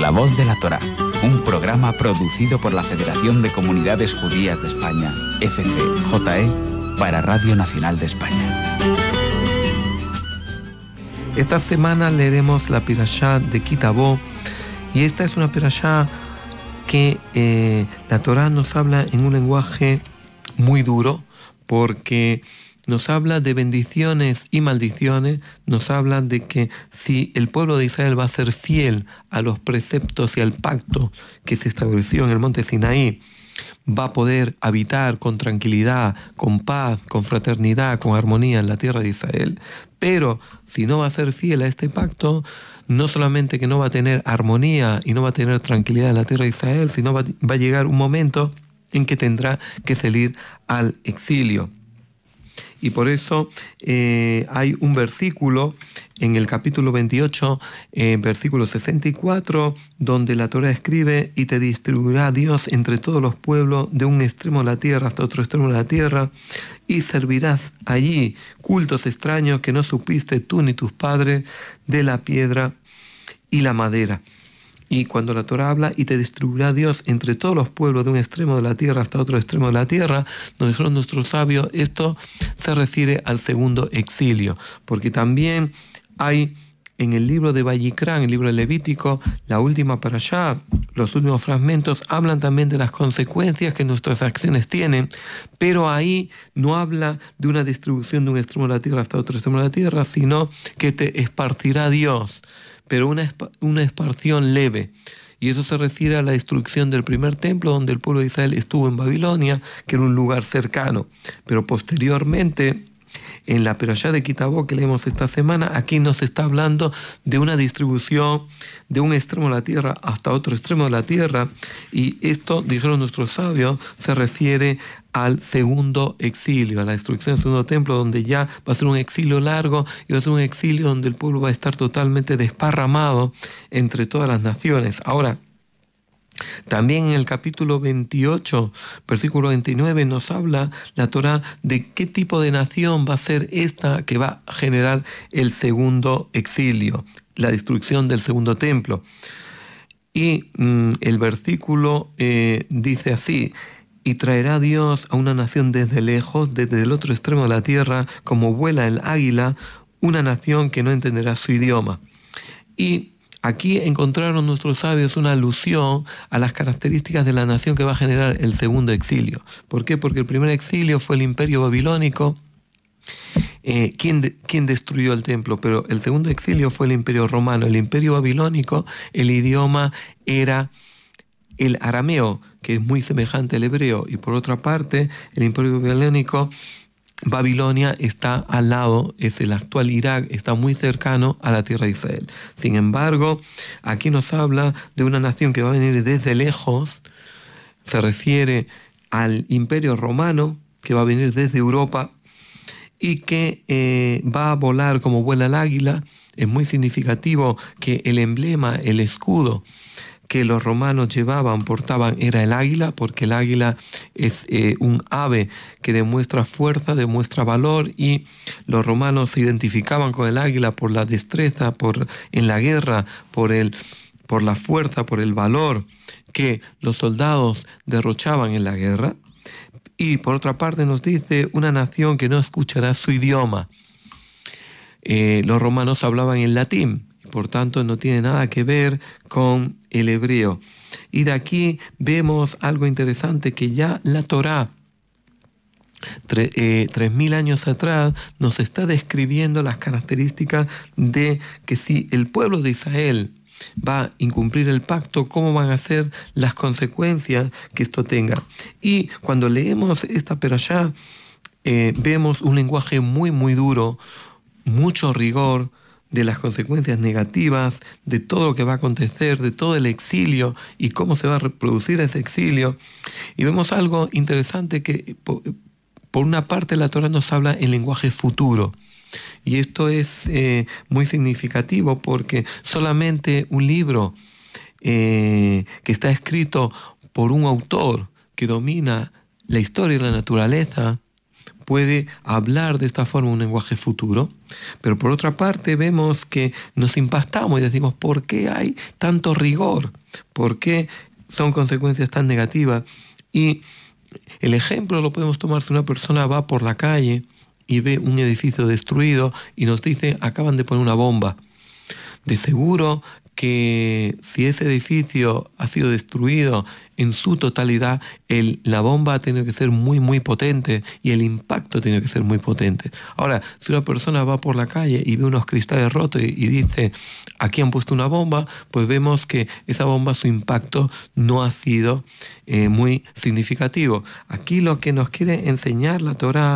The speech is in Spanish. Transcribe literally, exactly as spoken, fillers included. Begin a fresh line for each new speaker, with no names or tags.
La Voz de la Torá, un programa producido por la Federación de Comunidades Judías de España, F C J E, para Radio Nacional de España.
Esta semana leeremos la Pirashá de Ki Tavo, y esta es una Pirashá que eh, la Torá nos habla en un lenguaje muy duro, porque nos habla de bendiciones y maldiciones, nos habla de que si el pueblo de Israel va a ser fiel a los preceptos y al pacto que se estableció en el monte Sinaí, va a poder habitar con tranquilidad, con paz, con fraternidad, con armonía en la tierra de Israel. Pero si no va a ser fiel a este pacto, no solamente que no va a tener armonía y no va a tener tranquilidad en la tierra de Israel, sino va, va a llegar un momento en que tendrá que salir al exilio. Y por eso eh, hay un versículo en el capítulo veintiocho, eh, versículo sesenta y cuatro, donde la Torá escribe: y te distribuirá Dios entre todos los pueblos, de un extremo de la tierra hasta otro extremo de la tierra, y servirás allí cultos extraños que no supiste tú ni tus padres, de la piedra y la madera. Y cuando la Torá habla, y te distribuirá Dios entre todos los pueblos, de un extremo de la tierra hasta otro extremo de la tierra, nos dijeron nuestros sabios, esto se refiere al segundo exilio, porque también hay en el libro de Vayikra, en el libro de Levítico, la última parashá, los últimos fragmentos, hablan también de las consecuencias que nuestras acciones tienen, pero ahí no habla de una distribución de un extremo de la tierra hasta otro extremo de la tierra, sino que te esparcirá Dios, pero una, una esparción leve. Y eso se refiere a la destrucción del primer templo, donde el pueblo de Israel estuvo en Babilonia, que era un lugar cercano. Pero posteriormente, en la Perashá de Ki Tavo que leemos esta semana, aquí nos está hablando de una distribución de un extremo de la tierra hasta otro extremo de la tierra. Y esto, dijeron nuestros sabios, se refiere al segundo exilio, a la destrucción del segundo templo, donde ya va a ser un exilio largo y va a ser un exilio donde el pueblo va a estar totalmente desparramado entre todas las naciones. Ahora, también en el capítulo veintiocho, versículo veintinueve, nos habla la Torá de qué tipo de nación va a ser esta que va a generar el segundo exilio, la destrucción del segundo templo. Y mmm, el versículo eh, dice así: y traerá Dios a una nación desde lejos, desde el otro extremo de la tierra, como vuela el águila, una nación que no entenderá su idioma. Y aquí encontraron nuestros sabios una alusión a las características de la nación que va a generar el segundo exilio. ¿Por qué? Porque el primer exilio fue el imperio babilónico, eh, quien, de, quien destruyó el templo, pero el segundo exilio fue el imperio romano. El imperio babilónico, el idioma era el arameo, que es muy semejante al hebreo, y por otra parte, el imperio babilónico, Babilonia está al lado, es el actual Irak, está muy cercano a la tierra de Israel. Sin embargo, aquí nos habla de una nación que va a venir desde lejos, se refiere al imperio romano, que va a venir desde Europa y que eh, va a volar como vuela el águila. Es muy significativo que el emblema, el escudo que los romanos llevaban, portaban, era el águila, porque el águila es eh, un ave que demuestra fuerza, demuestra valor, y los romanos se identificaban con el águila por la destreza, por, en la guerra, por, el, por la fuerza, por el valor que los soldados derrochaban en la guerra. Y por otra parte nos dice una nación que no escuchará su idioma. Eh, los romanos hablaban en latín, por tanto no tiene nada que ver con el hebreo. Y de aquí vemos algo interesante, que ya la Torá, tre, eh, tres mil años atrás, nos está describiendo las características de que si el pueblo de Israel va a incumplir el pacto, cómo van a ser las consecuencias que esto tenga. Y cuando leemos esta perashá, eh, vemos un lenguaje muy, muy duro, mucho rigor, de las consecuencias negativas, de todo lo que va a acontecer, de todo el exilio y cómo se va a reproducir ese exilio. Y vemos algo interesante, que por una parte la Torá nos habla en lenguaje futuro. Y esto es eh, muy significativo, porque solamente un libro eh, que está escrito por un autor que domina la historia y la naturaleza, puede hablar de esta forma un lenguaje futuro, pero por otra parte vemos que nos impactamos y decimos, ¿por qué hay tanto rigor? ¿Por qué son consecuencias tan negativas? Y el ejemplo lo podemos tomar si una persona va por la calle y ve un edificio destruido y nos dice, acaban de poner una bomba. De seguro que si ese edificio ha sido destruido en su totalidad, el, la bomba ha tenido que ser muy, muy potente y el impacto ha tenido que ser muy potente. Ahora, si una persona va por la calle y ve unos cristales rotos y, y dice, aquí han puesto una bomba, pues vemos que esa bomba, su impacto no ha sido eh, muy significativo. Aquí lo que nos quiere enseñar la Torá